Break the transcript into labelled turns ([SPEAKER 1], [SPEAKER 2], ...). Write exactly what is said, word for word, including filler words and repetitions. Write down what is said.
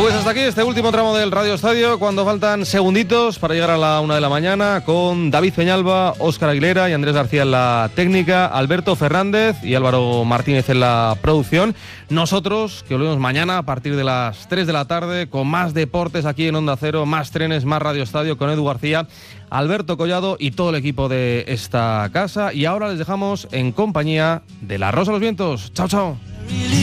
[SPEAKER 1] Pues hasta aquí este último tramo del Radio Estadio, cuando faltan segunditos para llegar a la una de la mañana, con David Peñalba, Óscar Aguilera y Andrés García en la técnica, Alberto Fernández y Álvaro Martínez en la producción. Nosotros, que volvemos mañana a partir de las tres de la tarde, con más deportes aquí en Onda Cero, más trenes, más Radio Estadio, con Edu García, Alberto Collado y todo el equipo de esta casa. Y ahora les dejamos en compañía de La Rosa de los Vientos. Chao, chao.